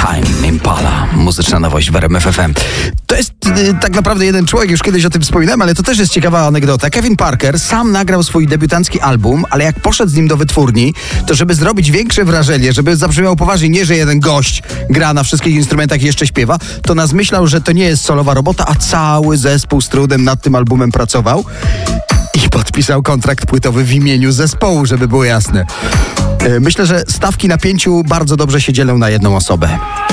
Tame Impala, muzyczna nowość w RMF FM. To jest tak naprawdę jeden człowiek, już kiedyś o tym wspominałem, ale to też jest ciekawa anegdota. Kevin Parker sam nagrał swój debiutancki album, ale jak poszedł z nim do wytwórni, to żeby zrobić większe wrażenie, żeby zabrzmiał poważnie, nie że jeden gość gra na wszystkich instrumentach i jeszcze śpiewa, to nas myślał, że to nie jest solowa robota, a cały zespół z trudem nad tym albumem pracował i podpisał kontrakt płytowy w imieniu zespołu, żeby było jasne. Myślę, że stawki na 5 bardzo dobrze się dzielą na jedną osobę.